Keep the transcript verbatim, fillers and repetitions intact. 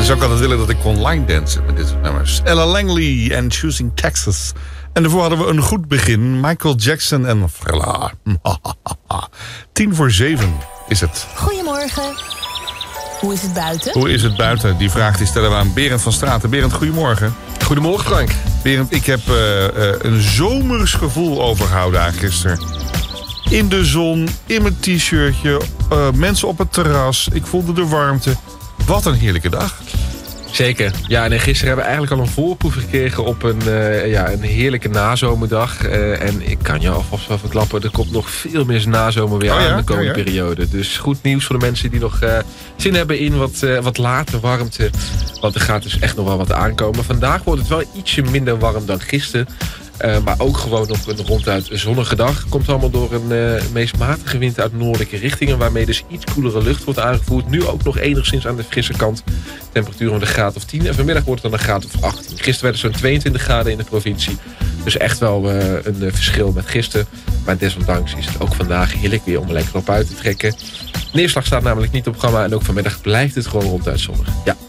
zou ik altijd willen dat ik kon line dansen met dit soort nummers. Ella Langley en Choosing Texas. En daarvoor hadden we een goed begin. Michael Jackson en Thriller. Tien voor zeven is het. Goedemorgen. Hoe is het buiten? Hoe is het buiten? Die vraag die stellen we aan Berend van Straten. Berend, goedemorgen. Goedemorgen, Frank. Berend, ik heb uh, uh, een zomers gevoel overgehouden aan gisteren. In de zon, in mijn t-shirtje, uh, mensen op het terras. Ik voelde de warmte. Wat een heerlijke dag. Zeker. Ja, en gisteren hebben we eigenlijk al een voorproef gekregen op een, uh, ja, een heerlijke nazomerdag. Uh, en ik kan je alvast wel verklappen, er komt nog veel meer nazomer weer oh ja? aan de komende oh ja? periode. Dus goed nieuws voor de mensen die nog uh, zin hebben in wat, uh, wat late warmte. Want er gaat dus echt nog wel wat aankomen. Vandaag wordt het wel ietsje minder warm dan gisteren. Uh, maar ook gewoon nog een ronduit zonnige dag. Komt allemaal door een uh, meest matige wind uit noordelijke richtingen. Waarmee dus iets koelere lucht wordt aangevoerd. Nu ook nog enigszins aan de frisse kant. Temperatuur om de graad of tien. En vanmiddag wordt het dan een graad of achttien. Gisteren werden zo'n tweeëntwintig graden in de provincie. Dus echt wel uh, een uh, verschil met gisteren. Maar desondanks is het ook vandaag heerlijk weer om er lekker op uit te trekken. Neerslag staat namelijk niet op programma. En ook vanmiddag blijft het gewoon ronduit zonnig. Ja.